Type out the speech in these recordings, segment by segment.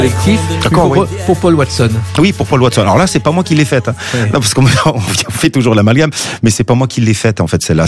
collectif pour Paul Watson. Oui, pour Paul Watson. Alors là, c'est pas moi qui l'ai faite. Hein. Oui. Non, parce qu'on fait toujours l'amalgame, mais c'est pas moi qui l'ai faite en fait. Celle-là,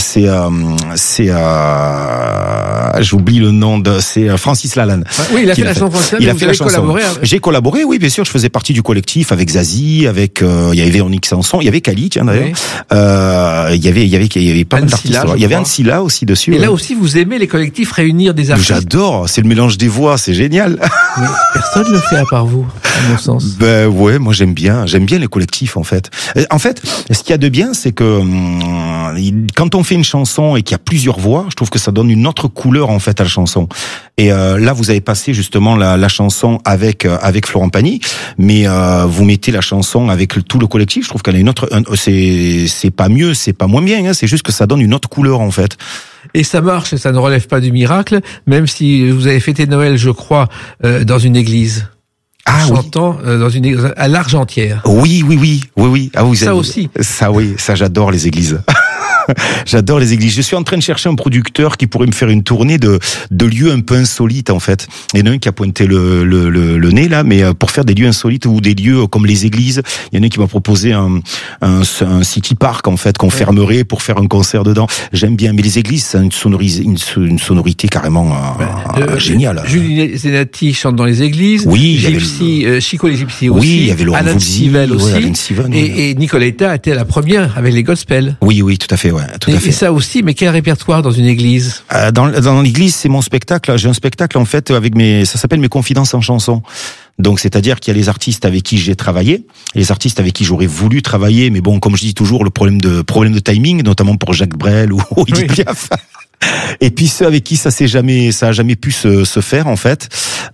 j'oublie le nom c'est Francis Lalanne. Oui, il a fait la chanson française. Il a fait la chanson. Collaboré. J'ai collaboré, oui, bien sûr. Je faisais partie du collectif avec Zazie, avec il y avait Véronique Sanson, il y avait Kali, tiens d'ailleurs. Oui. Il y avait pas mal d'artistes. Il y avait Anne Silla aussi dessus. Et là aussi, vous aimez les collectifs réunir des artistes. J'adore. C'est le mélange des voix, c'est génial. Mais personne le fait à part vous, à mon sens. Ben ouais, moi j'aime bien les collectifs en fait. En fait, ce qu'il y a de bien, c'est que quand on fait une chanson et qu'il y a plusieurs voix, je trouve que ça donne une autre couleur en fait à la chanson. Et là, vous avez passé justement la chanson avec Florent Pagny, mais vous mettez la chanson avec tout le collectif. Je trouve qu'elle a une autre. C'est pas mieux, c'est pas moins bien. Hein, c'est juste que ça donne une autre couleur en fait. Et ça marche, et ça ne relève pas du miracle, même si vous avez fêté Noël, je crois, dans une église. Chantant dans une église à l'Argentière. Oui. Ah, ça j'adore les églises. J'adore les églises. Je suis en train de chercher un producteur qui pourrait me faire une tournée de lieux un peu insolites en fait. Il y en a un qui a pointé le nez là, mais pour faire des lieux insolites ou des lieux comme les églises, il y en a un qui m'a proposé un city park en fait qu'on fermerait pour faire un concert dedans. J'aime bien, mais les églises, ça a une sonorité carrément géniale. Julie Zenati chante dans les églises. Oui, Chico les Gypsies aussi. Oui, il y avait Laurent Alan Stivell aussi. Alan Stivell, et Nicoletta était la première avec les Gospels. Oui, tout à fait. Ouais, tout à fait. Et ça aussi, mais quel répertoire dans une église? Dans l'église, c'est mon spectacle. J'ai un spectacle en fait ça s'appelle Mes Confidences en chanson. Donc, c'est-à-dire qu'il y a les artistes avec qui j'ai travaillé, et les artistes avec qui j'aurais voulu travailler, mais bon, comme je dis toujours, le problème de timing, notamment pour Jacques Brel ou Edith Piaf. Et puis ceux avec qui ça a jamais pu se faire en fait.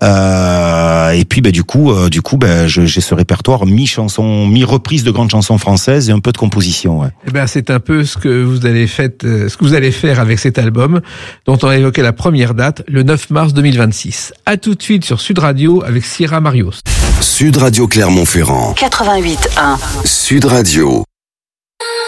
Et puis du coup, j'ai ce répertoire mi-chanson, mi-reprise de grandes chansons françaises et un peu de composition. Ouais. Eh ben c'est un peu ce que vous allez faire avec cet album dont on a évoqué la première date, le 9 mars 2026. À tout de suite sur Sud Radio avec Sierra Marios. Sud Radio Clermont-Ferrand. 88.1. Sud Radio.